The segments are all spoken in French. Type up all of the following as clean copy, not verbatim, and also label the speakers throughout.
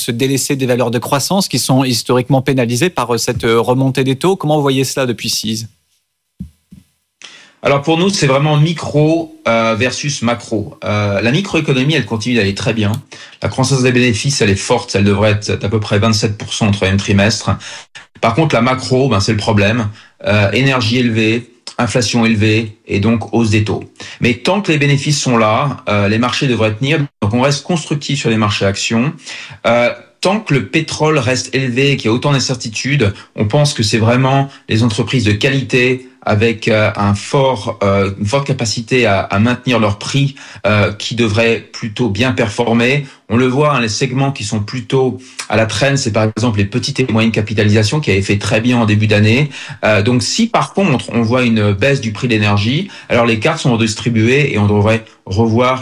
Speaker 1: se délaisser des valeurs de croissance qui sont historiquement pénalisées par cette remontée des taux. Comment vous voyez cela depuis CIS ?
Speaker 2: Alors pour nous, c'est vraiment micro versus macro. La microéconomie, elle continue d'aller très bien. La croissance des bénéfices, elle est forte. Elle devrait être d'à peu près 27% au troisième trimestre. Par contre, la macro, c'est le problème. Énergie élevée, inflation élevée et donc hausse des taux. Mais tant que les bénéfices sont là, les marchés devraient tenir. Donc on reste constructif sur les marchés actions. Tant que le pétrole reste élevé et qu'il y a autant d'incertitudes, on pense que c'est vraiment les entreprises de qualité avec une forte capacité à maintenir leur prix qui devraient plutôt bien performer. On le voit, les segments qui sont plutôt à la traîne, c'est par exemple les petites et moyennes capitalisations qui avaient fait très bien en début d'année. Donc si par contre on voit une baisse du prix de l'énergie, alors les cartes sont redistribuées et on devrait revoir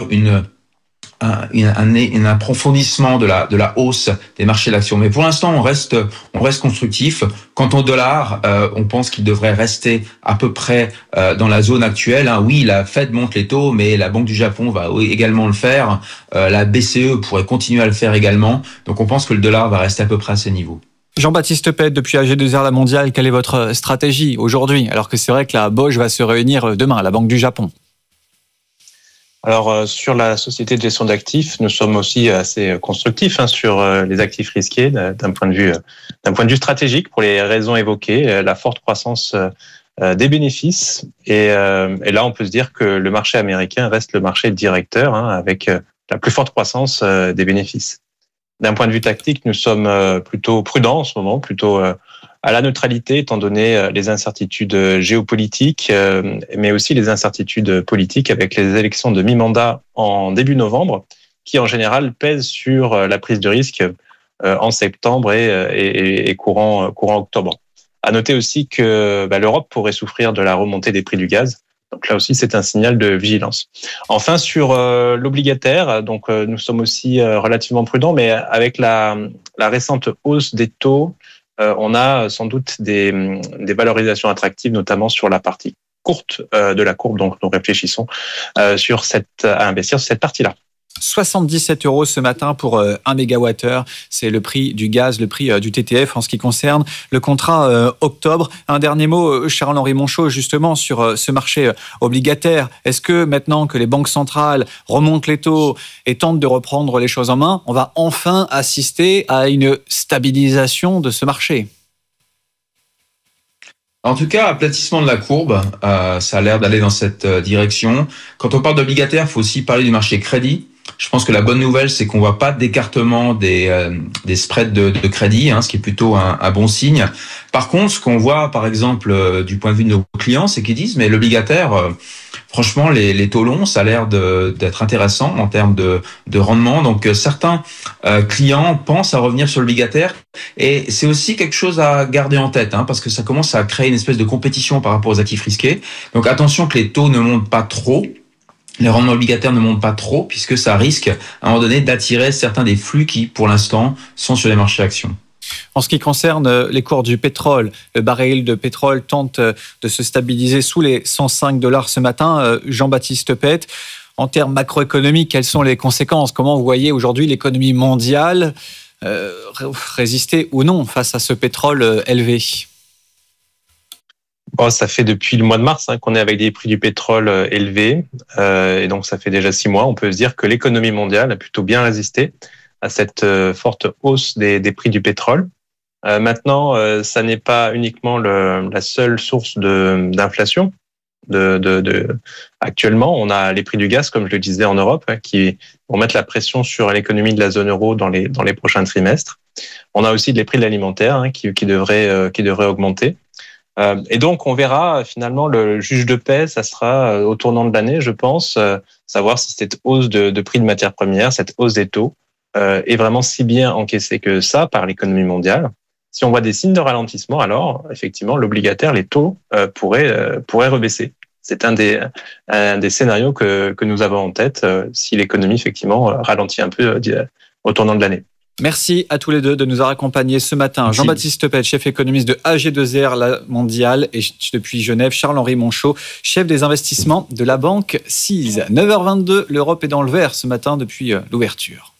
Speaker 2: un approfondissement de la hausse des marchés d'actions. Mais pour l'instant, on reste constructif. Quant au dollar, on pense qu'il devrait rester à peu près dans la zone actuelle. Oui, la Fed monte les taux, mais la Banque du Japon va également le faire. La BCE pourrait continuer à le faire également. Donc on pense que le dollar va rester à peu près à ces niveaux.
Speaker 1: Jean-Baptiste Pet, depuis AG2R La Mondiale, quelle est votre stratégie aujourd'hui ? Alors que c'est vrai que la BOJ va se réunir demain, la Banque du Japon.
Speaker 3: Alors, sur la société de gestion d'actifs, nous sommes aussi assez constructifs sur les actifs risqués d'un point de vue stratégique pour les raisons évoquées, la forte croissance des bénéfices. Et là, on peut se dire que le marché américain reste le marché directeur avec la plus forte croissance des bénéfices. D'un point de vue tactique, nous sommes plutôt prudents en ce moment, plutôt à la neutralité, étant donné les incertitudes géopolitiques, mais aussi les incertitudes politiques avec les élections de mi-mandat en début novembre, qui en général pèsent sur la prise de risque en septembre et courant octobre. À noter aussi que l'Europe pourrait souffrir de la remontée des prix du gaz. Donc là aussi, c'est un signal de vigilance. Enfin, sur l'obligataire, donc nous sommes aussi relativement prudents, mais avec la récente hausse des taux, on a sans doute des valorisations attractives, notamment sur la partie courte de la courbe. Donc, nous réfléchissons à investir sur cette partie-là.
Speaker 1: 77 € ce matin pour 1 mégawattheure. C'est le prix du gaz, le prix du TTF en ce qui concerne le contrat octobre. Un dernier mot, Charles-Henri Monchaux, justement, sur ce marché obligataire. Est-ce que maintenant que les banques centrales remontent les taux et tentent de reprendre les choses en main, on va enfin assister à une stabilisation de ce marché ?
Speaker 2: En tout cas, aplatissement de la courbe, ça a l'air d'aller dans cette direction. Quand on parle d'obligataire, il faut aussi parler du marché crédit. Je pense que la bonne nouvelle, c'est qu'on voit pas d'écartement des spreads de crédit, ce qui est plutôt un bon signe. Par contre, ce qu'on voit, par exemple, du point de vue de nos clients, c'est qu'ils disent, mais l'obligataire, franchement, les taux longs, ça a l'air d'être intéressant en termes de rendement. Donc, certains clients pensent à revenir sur l'obligataire. Et c'est aussi quelque chose à garder en tête, parce que ça commence à créer une espèce de compétition par rapport aux actifs risqués. Donc, attention que les taux ne montent pas trop. Les rendements obligataires ne montent pas trop, puisque ça risque, à un moment donné, d'attirer certains des flux qui, pour l'instant, sont sur les marchés actions.
Speaker 1: En ce qui concerne les cours du pétrole, le baril de pétrole tente de se stabiliser sous les $105 ce matin. Jean-Baptiste Pet, en termes macroéconomiques, quelles sont les conséquences ? Comment vous voyez aujourd'hui l'économie mondiale résister ou non face à ce pétrole élevé ?
Speaker 3: Ça fait depuis le mois de mars qu'on est avec des prix du pétrole élevés. Et donc, ça fait déjà 6 mois. On peut se dire que l'économie mondiale a plutôt bien résisté à cette forte hausse des prix du pétrole. Maintenant, ça n'est pas uniquement la seule source d'inflation. Actuellement, on a les prix du gaz, comme je le disais, en Europe, qui vont mettre la pression sur l'économie de la zone euro dans les prochains trimestres. On a aussi les prix de l'alimentaire qui devraient augmenter. Et donc, on verra finalement le juge de paix, ça sera au tournant de l'année, je pense, savoir si cette hausse de prix de matières premières, cette hausse des taux, est vraiment si bien encaissée que ça par l'économie mondiale. Si on voit des signes de ralentissement, alors effectivement, l'obligataire, les taux pourraient rebaisser. C'est un des scénarios que nous avons en tête si l'économie effectivement ralentit un peu au tournant de l'année.
Speaker 1: Merci à tous les deux de nous avoir accompagnés ce matin.
Speaker 2: Merci.
Speaker 1: Jean-Baptiste Pet, chef économiste de AG2R La Mondiale, et depuis Genève, Charles-Henri Monchaux, chef des investissements de la banque CIS. 9h22, l'Europe est dans le vert ce matin depuis l'ouverture.